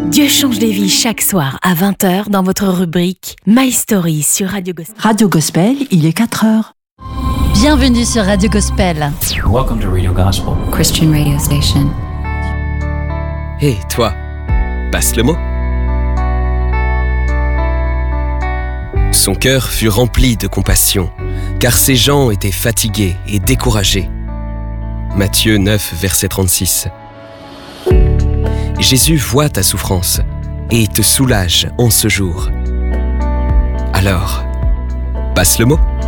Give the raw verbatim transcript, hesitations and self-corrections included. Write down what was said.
Dieu change des vies chaque soir à vingt heures dans votre rubrique My Story sur Radio Gospel. Radio Gospel, il est quatre heures. Bienvenue sur Radio Gospel. Welcome to Radio Gospel, Christian radio station. Hé, hey, toi, passe le mot. Son cœur fut rempli de compassion, car ces gens étaient fatigués et découragés. Matthieu neuf, verset trente-six. Jésus voit ta souffrance et te soulage en ce jour. Alors, passe le mot.